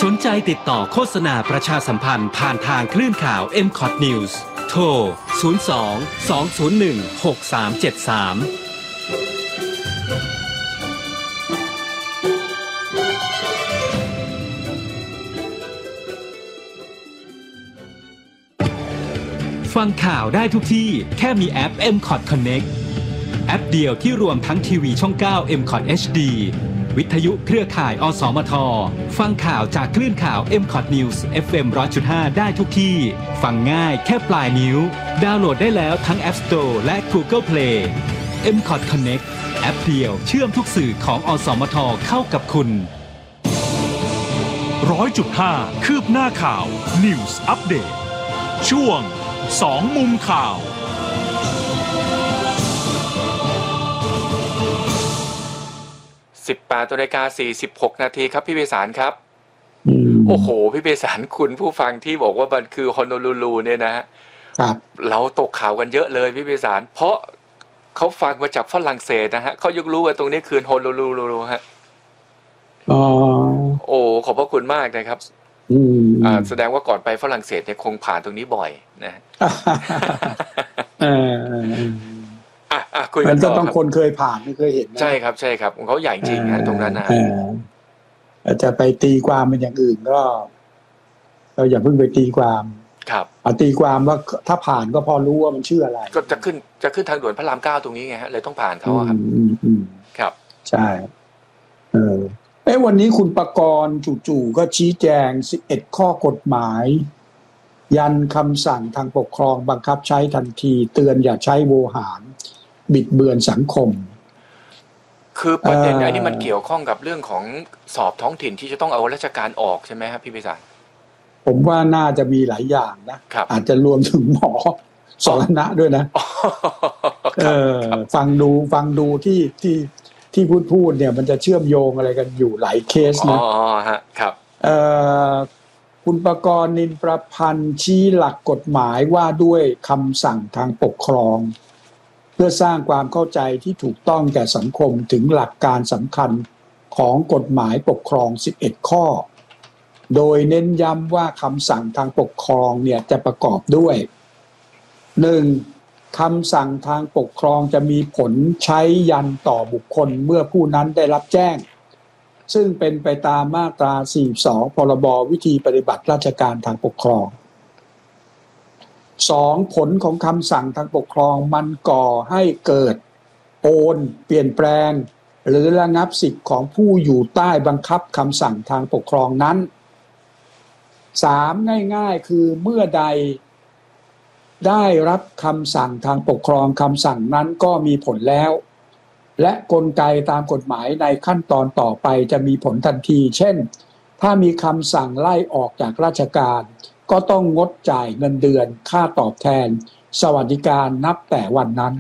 สนใจติดต่อโฆษณาประชาสัมพันธ์ผ่านทางคลื่นข่าว MCOT News โทร 02-201-6373ฟังข่าวได้ทุกที่แค่มีแอป MCOT Connect แอปเดียวที่รวมทั้งทีวีช่อง 9 MCOT HD วิทยุเครือข่ายอสมทฟังข่าวจากคลื่นข่าว MCOT News FM 100.5 ได้ทุกที่ฟังง่ายแค่ปลายนิ้วดาวน์โหลดได้แล้วทั้ง App Store และ Google Play MCOT Connect แอปเดียวเชื่อมทุกสื่อของอสมทเข้ากับคุณ 100.5 คืบหน้าข่าว News Update ช่วง2 มุมข่าว 18:46 นาทีครับพี่เบสารครับโอ้โหพี่เบสารคุณผู้ฟังที่บอกว่ามันคือฮอนโอลูลูเนี่ยนะฮะเราตกข่าวกันเยอะเลยพี่เบสารเพราะเขาฟังมาจากฝรั่งเศสนะฮะเขายกรู้ว่าตรงนี้คือฮอนโอลูลูฮะโอ้ขอบพระคุณมากนะครับแสดงว่าก่อนไปฝรั่งเศสเนี่ยคงผ่านตรงนี้บ่อยนะคุยกันต่อต้องคนเคยผ่านไม่เคยเห็นนะใช่ครับใช่ครับของเขาใหญ่จริงนะตรงนั้นนะจะไปตีความเป็นอย่างอื่นก็เราอย่าเพิ่งไปตีความครับตีความว่าถ้าผ่านก็พอรู้ว่ามันชื่ออะไรก็จะขึ้นทางด่วนพระราม 9ตรงนี้ไงฮะเลยต้องผ่านเขาครับครับใช่วันนี้คุณประกรณ์จู่ๆก็ชี้แจง11ข้อกฎหมายยันคำสั่งทางปกครองบังคับใช้ทันทีเตือนอย่าใช้โวหารบิดเบือนสังคมคือประเด็นอันนี้มันเกี่ยวข้องกับเรื่องของสอบท้องถิ่นที่จะต้องเอาราชการออกใช่ไหมครับพี่พิสารผมว่าน่าจะมีหลายอย่างนะอาจจะรวมถึงหมอสรณะด้วยนะฟังดูที่พูดเนี่ยมันจะเชื่อมโยงอะไรกันอยู่หลายเคสนะครับคุณประกรณ์ นินประพันธ์ชี้หลักกฎหมายว่าด้วยคำสั่งทางปกครองเพื่อสร้างความเข้าใจที่ถูกต้องแก่สังคมถึงหลักการสำคัญของกฎหมายปกครอง11ข้อโดยเน้นย้ำว่าคำสั่งทางปกครองเนี่ยจะประกอบด้วย 1. คำสั่งทางปกครองจะมีผลใช้ยันต่อบุคคลเมื่อผู้นั้นได้รับแจ้งซึ่งเป็นไปตามมาตรา 42 พรบวิธีปฏิบัติราชการทางปกครอง 2. ผลของคำสั่งทางปกครองมันก่อให้เกิดโอนเปลี่ยนแปลงหรือระงับสิทธิ์ของผู้อยู่ใต้บังคับคำสั่งทางปกครองนั้น 3. ง่ายๆคือเมื่อใดได้รับคำสั่งทางปกครองคำสั่งนั้นก็มีผลแล้วและกลไกตามกฎหมายในขั้นตอนต่อไปจะมีผลทันทีเช่นถ้ามีคำสั่งไล่ออกจากราชการก็ต้องงดจ่ายเงินเดือนค่าตอบแทนสวัสดิการนับแต่วันนั้น